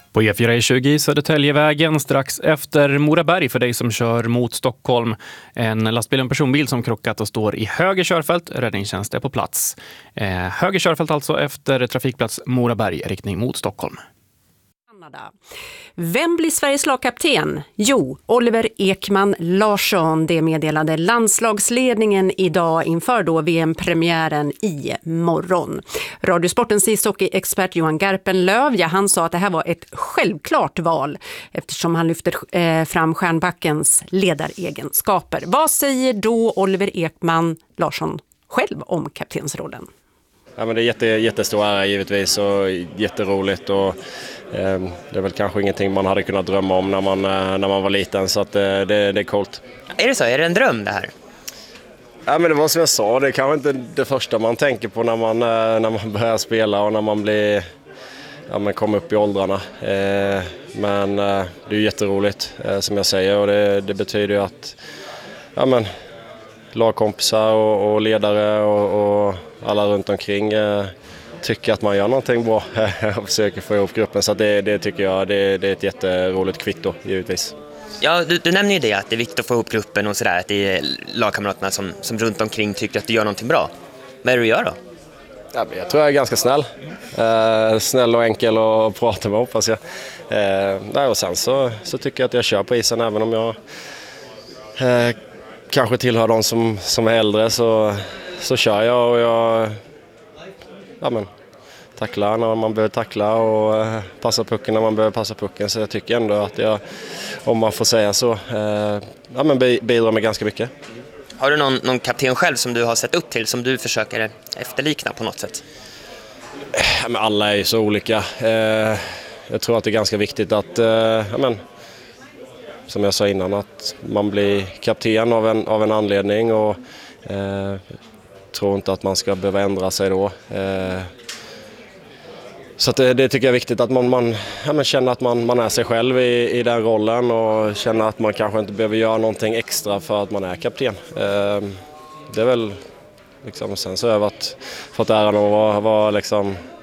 På E4-20 Södertäljevägen strax efter Moraberg för dig som kör mot Stockholm. En lastbil och en personbil som krockat och står i höger körfält. Räddningstjänst är på plats. Höger körfält alltså efter trafikplats Moraberg riktning mot Stockholm. Vem blir Sveriges lagkapten? Jo, Oliver Ekman Larsson. Det meddelade landslagsledningen idag inför då VM-premiären i morgon. Radiosportens ishockey-expert Johan Garpenlöv, han sa att det här var ett självklart val eftersom han lyfter fram Stjärnbackens ledaregenskaper. Vad säger då Oliver Ekman Larsson själv om kaptensrollen? Ja, men det är jättestor ära givetvis och jätteroligt och det är väl kanske ingenting man hade kunnat drömma om när man var liten, så att det är coolt. Är det så? Är det en dröm det här? Ja, men det var som jag sa, det är kanske inte det första man tänker på när man börjar spela och när man blir man kommer upp i åldrarna. Men det är ju jätteroligt som jag säger, och det betyder ju att lagkompisar och ledare och alla runt omkring tycker att man gör någonting bra och försöker få ihop gruppen. Så det tycker jag det är ett jätteroligt kvitto givetvis. Ja, du nämner ju det att det är viktigt att få ihop gruppen och sådär, att det är lagkamraterna som runt omkring tycker att du gör någonting bra. Vad är det du gör då? Ja, jag tror jag är ganska snäll. Snäll och enkel att prata med, hoppas jag. Och sen så tycker jag att jag kör på isen även om jag kanske tillhör de som är äldre, så kör jag och jag tacklar när man behöver tackla och passar pucken när man behöver passa pucken. Så jag tycker ändå att jag, om man får säga så, bidrar med ganska mycket. Har du någon kapten själv som du har sett upp till, som du försöker efterlikna på något sätt? Men alla är ju så olika. Jag tror att det är ganska viktigt att som jag sa innan, att man blir kapten av en anledning, och tror inte att man ska behöva ändra sig då. Så att det tycker jag är viktigt, att man känner att man är sig själv i den rollen och känner att man kanske inte behöver göra någonting extra för att man är kapten. Det är väl liksom, sen så har jag fått äran att vara